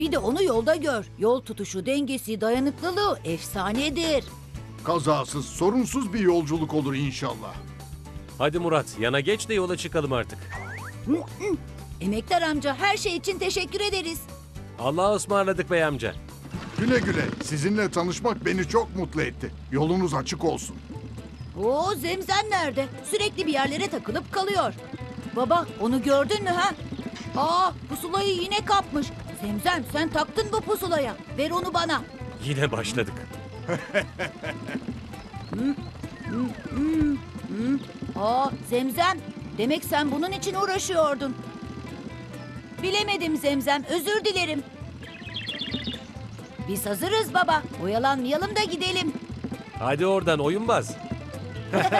Bir de onu yolda gör. Yol tutuşu, dengesi, dayanıklılığı efsanedir. Kazasız, sorunsuz bir yolculuk olur inşallah. Hadi Murat, yana geç de yola çıkalım artık. Emektar amca, her şey için teşekkür ederiz. Allah'a ısmarladık bey amca. Güle güle. Sizinle tanışmak beni çok mutlu etti. Yolunuz açık olsun. Oo, Zemzem nerede? Sürekli bir yerlere takılıp kalıyor. Baba, onu gördün mü ha? Aa, pusulayı yine kapmış. Zemzem, sen taktın bu pusulaya. Ver onu bana. Yine başladık. Aa, Zemzem, demek sen bunun için uğraşıyordun. Bilemedim Zemzem, özür dilerim. Biz hazırız baba. Oyalanmayalım da gidelim. Hadi oradan oyunbaz.